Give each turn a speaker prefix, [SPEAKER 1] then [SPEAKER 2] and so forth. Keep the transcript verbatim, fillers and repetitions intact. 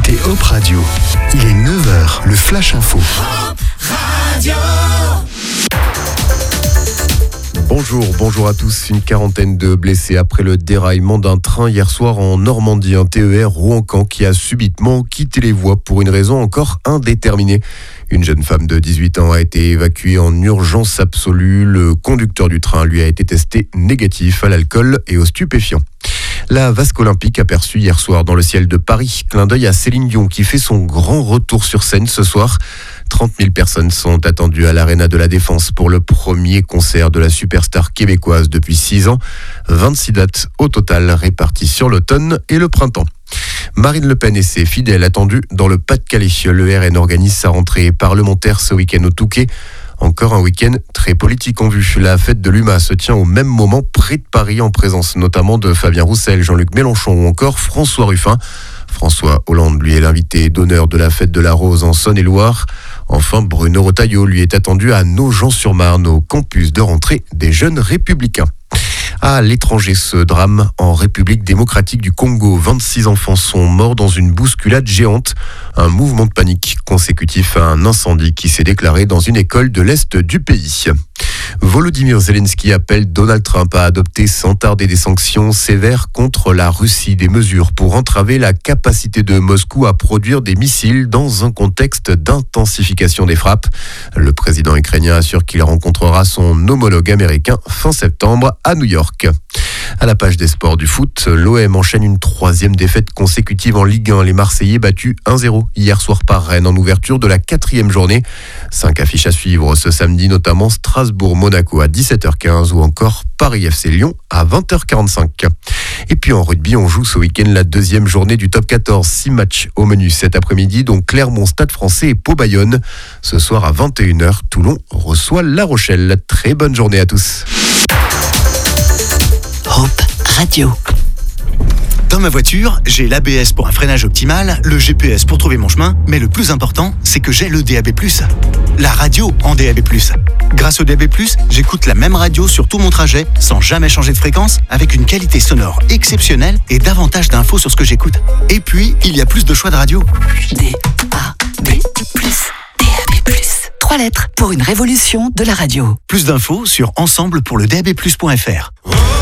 [SPEAKER 1] écoutez Hop Radio. Il est neuf heures, le Flash Info.
[SPEAKER 2] Hop Radio.
[SPEAKER 3] Bonjour, bonjour à tous. Une quarantaine de blessés après le déraillement d'un train hier soir en Normandie. Un T E R Rouen-Caen qui a subitement quitté les voies pour une raison encore indéterminée. Une jeune femme de dix-huit ans a été évacuée en urgence absolue. Le conducteur du train lui a été testé négatif à l'alcool et aux stupéfiants. La vasque olympique aperçue hier soir dans le ciel de Paris. Clin d'œil à Céline Dion qui fait son grand retour sur scène ce soir. trente mille personnes sont attendues à l'Arena de la Défense pour le premier concert de la superstar québécoise depuis six ans. vingt-six dates au total réparties sur l'automne et le printemps. Marine Le Pen et ses fidèles attendus dans le Pas-de-Calais. Le R N organise sa rentrée parlementaire ce week-end au Touquet. Encore un week-end très politique en vue. La fête de l'U M A se tient au même moment près de Paris en présence notamment de Fabien Roussel, Jean-Luc Mélenchon ou encore François Ruffin. François Hollande, lui, est l'invité d'honneur de la fête de la Rose en Saône-et-Loire. Enfin, Bruno Retailleau, lui, est attendu à Nogent-sur-Marne, au campus de rentrée des Jeunes Républicains. À l'étranger, ce drame en République démocratique du Congo. vingt-six enfants sont morts dans une bousculade géante. Un mouvement de panique consécutif à un incendie qui s'est déclaré dans une école de l'Est du pays. Volodymyr Zelensky appelle Donald Trump à adopter sans tarder des sanctions sévères contre la Russie, des mesures pour entraver la capacité de Moscou à produire des missiles dans un contexte d'intensification des frappes. Le président ukrainien assure qu'il rencontrera son homologue américain fin septembre à New York. À la page des sports du foot, l'O M enchaîne une troisième défaite consécutive en Ligue un. Les Marseillais battus un zéro hier soir par Rennes en ouverture de la quatrième journée. Cinq affiches à suivre ce samedi, notamment Strasbourg-Monaco à dix-sept heures quinze ou encore Paris F C Lyon à vingt heures quarante-cinq. Et puis en rugby, on joue ce week-end la deuxième journée du top quatorze. Six matchs au menu cet après-midi, dont Clermont, Stade Français et Pau-Bayonne. Ce soir à vingt et une heures, Toulon reçoit La Rochelle. Très bonne journée à tous.
[SPEAKER 1] Hop Radio.
[SPEAKER 4] Dans ma voiture, j'ai l'A B S pour un freinage optimal, le G P S pour trouver mon chemin, mais le plus important, c'est que j'ai le D A B plus. La radio en D A B plus. Grâce au D A B plus, j'écoute la même radio sur tout mon trajet, sans jamais changer de fréquence, avec une qualité sonore exceptionnelle et davantage d'infos sur ce que j'écoute. Et puis, il y a plus de choix de radio.
[SPEAKER 5] D A B plus. D A B plus. Trois lettres pour une révolution de la radio.
[SPEAKER 4] Plus d'infos sur ensemble pour le D A B plus point F R.